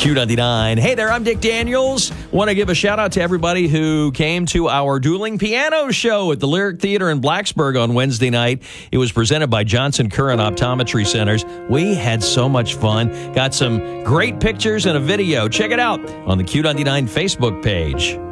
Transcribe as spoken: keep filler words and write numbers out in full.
Q ninety-nine. Hey there, I'm Dick Daniels. Want to give a shout out to everybody who came to our dueling piano show at the Lyric Theater in Blacksburg on Wednesday night. It was presented by Johnson Curran Optometry Centers. We had so much fun. Got some great pictures and a video. Check it out on the Q ninety-nine Facebook page.